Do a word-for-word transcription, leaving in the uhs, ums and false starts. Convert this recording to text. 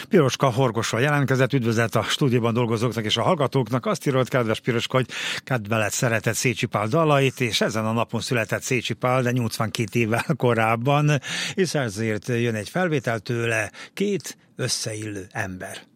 Piroska Horgossal jelentkezett, üdvözlet a stúdióban dolgozóknak és a hallgatóknak. Azt írolt, kedves Piroska, hogy kedveled szeretett Szécsi Pál dalait, és ezen a napon született Szécsi Pál, de nyolcvankét évvel korábban, és ezért jön egy felvétel tőle, Két összeillő ember.